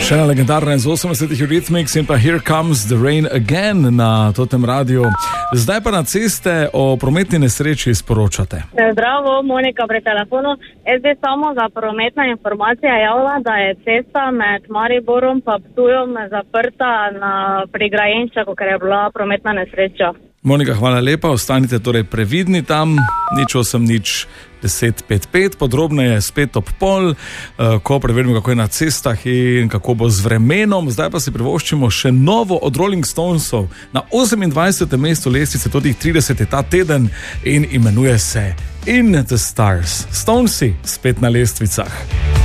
Še ena legendarna iz 80-ih Eurythmics in pa Here Comes the Rain Again na Totem radiju. Zdaj pa na ceste o prometni nesreči sporočate. Zdravo, Monika pri telefonu. Jaz bi samo za prometna informacija javila, da je cesta med Mariborom pa Ptujem zaprta pri Grajenčaku, ker je bila prometna nesreča. Monika, hvala lepa, ostanite torej previdni tam, nič 10:55, podrobneje spet ob pol, ko preverimo, kako je na cestah in kako bo z vremenom. Zdaj pa si privoščimo še novo od Rolling Stonesov na 28. mestu lestvice, tudi 30. ta teden in imenuje se In the Stars. Stonesi spet na lestvicah.